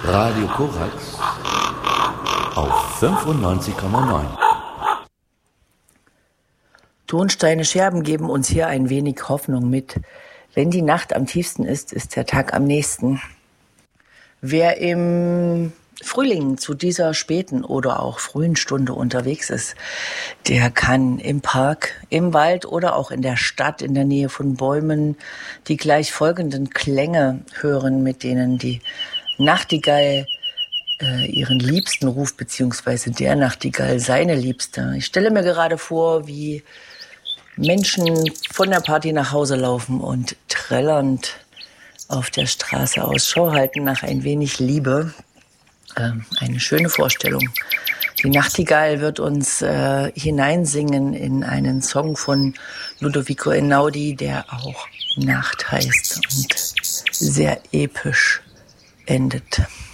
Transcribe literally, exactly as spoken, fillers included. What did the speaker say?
Radio Korax auf fünfundneunzig Komma neun. Tonsteine Scherben geben uns hier ein wenig Hoffnung mit. Wenn die Nacht am tiefsten ist, ist der Tag am nächsten. Wer im Frühling zu dieser späten oder auch frühen Stunde unterwegs ist, der kann im Park, im Wald oder auch in der Stadt in der Nähe von Bäumen die gleich folgenden Klänge hören, mit denen die Nachtigall äh, ihren Liebsten ruft, beziehungsweise der Nachtigall seine Liebste. Ich stelle mir gerade vor, wie Menschen von der Party nach Hause laufen und trällernd auf der Straße Ausschau halten nach ein wenig Liebe. Ähm, eine schöne Vorstellung. Die Nachtigall wird uns äh, hineinsingen in einen Song von Ludovico Einaudi, der auch Nacht heißt und sehr episch endet.